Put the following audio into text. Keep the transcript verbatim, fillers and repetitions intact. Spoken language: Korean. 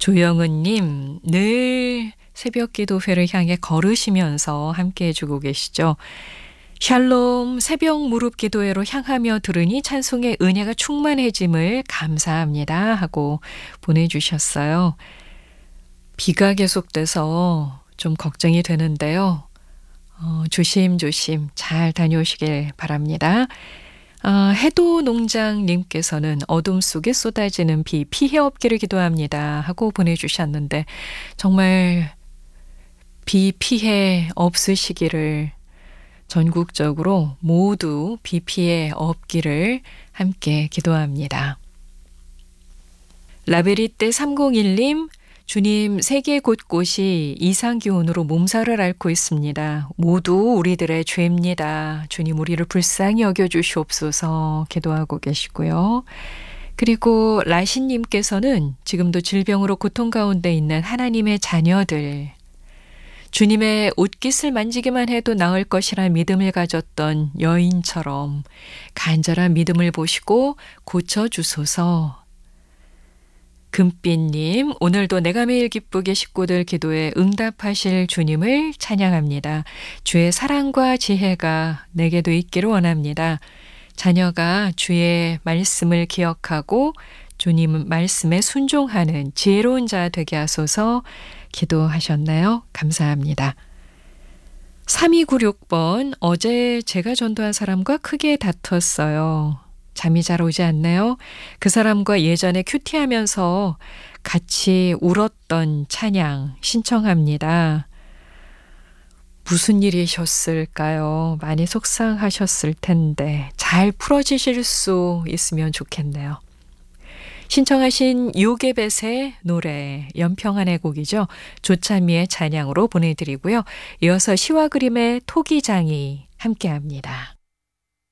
조영은님, 늘 새벽 기도회를 향해 걸으시면서 함께 해주고 계시죠. 샬롬 새벽 무릎 기도회로 향하며 들으니 찬송의 은혜가 충만해짐을 감사합니다 하고 보내주셨어요. 비가 계속돼서 좀 걱정이 되는데요. 어, 조심조심 잘 다녀오시길 바랍니다. 아, 해도 농장님께서는 어둠 속에 쏟아지는 비 피해 없기를 기도합니다 하고 보내주셨는데 정말 비 피해 없으시기를 전국적으로 모두 비 피해 없기를 함께 기도합니다. 라베리떼 삼공일님, 주님 세계 곳곳이 이상기온으로 몸살을 앓고 있습니다. 모두 우리들의 죄입니다. 주님 우리를 불쌍히 여겨주시옵소서 기도하고 계시고요. 그리고 라신님께서는 지금도 질병으로 고통 가운데 있는 하나님의 자녀들, 주님의 옷깃을 만지기만 해도 나을 것이란 믿음을 가졌던 여인처럼 간절한 믿음을 보시고 고쳐주소서. 금빛님, 오늘도 내가 매일 기쁘게 식구들 기도에 응답하실 주님을 찬양합니다. 주의 사랑과 지혜가 내게도 있기를 원합니다. 자녀가 주의 말씀을 기억하고 주님 말씀에 순종하는 지혜로운 자 되게 하소서 기도하셨나요? 감사합니다. 삼이구육 번, 어제 제가 전도한 사람과 크게 다퉜어요. 잠이 잘 오지 않나요? 그 사람과 예전에 큐티하면서 같이 울었던 찬양 신청합니다. 무슨 일이셨을까요? 많이 속상하셨을 텐데 잘 풀어지실 수 있으면 좋겠네요. 신청하신 요게벳의 노래 연평안의 곡이죠. 조찬미의 찬양으로 보내드리고요. 이어서 시와 그림의 토기장이 함께합니다.